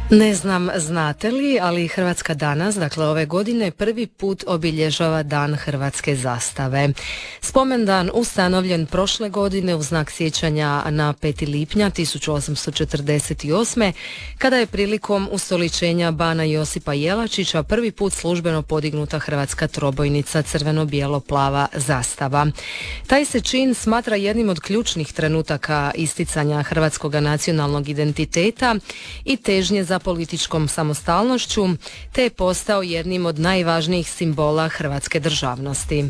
Ne znam znate li, ali Hrvatska danas, dakle ove godine, prvi put obilježava Dan hrvatske zastave. Spomendan ustanovljen prošle godine u znak sjećanja na 5. lipnja 1848. kada je prilikom ustoličenja bana Josipa Jelačića prvi put službeno podignuta hrvatska trobojnica crveno-bijelo-plava zastava. Taj se čin smatra jednim od ključnih trenutaka isticanja hrvatskog nacionalnog identiteta i težnje za političkom samostalnošću, te je postao jednim od najvažnijih simbola hrvatske državnosti.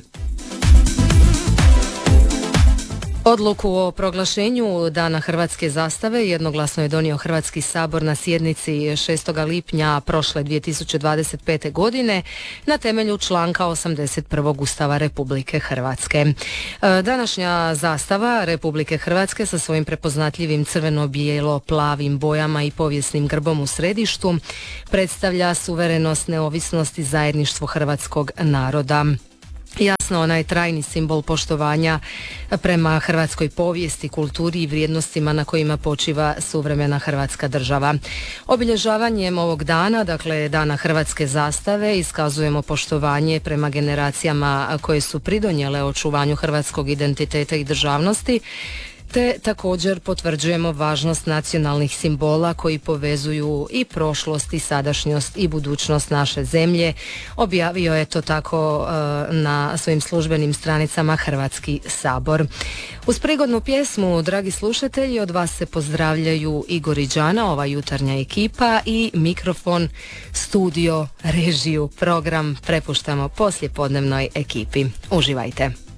Odluku o proglašenju Dana hrvatske zastave jednoglasno je donio Hrvatski sabor na sjednici 6. lipnja prošle 2025. godine na temelju članka 81. Ustava Republike Hrvatske. Današnja zastava Republike Hrvatske sa svojim prepoznatljivim crveno-bijelo-plavim bojama i povijesnim grbom u središtu predstavlja suverenost, neovisnost i zajedništvo hrvatskog naroda. Jasno, onaj trajni simbol poštovanja prema hrvatskoj povijesti, kulturi i vrijednostima na kojima počiva suvremena hrvatska država. Obilježavanjem ovog dana, dakle Dana hrvatske zastave, iskazujemo poštovanje prema generacijama koje su pridonijele očuvanju hrvatskog identiteta i državnosti, te također potvrđujemo važnost nacionalnih simbola koji povezuju i prošlost i sadašnjost i budućnost naše zemlje. Objavio je to tako na svojim službenim stranicama Hrvatski sabor. Uz prigodnu pjesmu, dragi slušatelji, od vas se pozdravljaju Igor i Đana, ova jutarnja ekipa, i mikrofon, studio, režiju, program prepuštamo poslijepodnevnoj ekipi. Uživajte.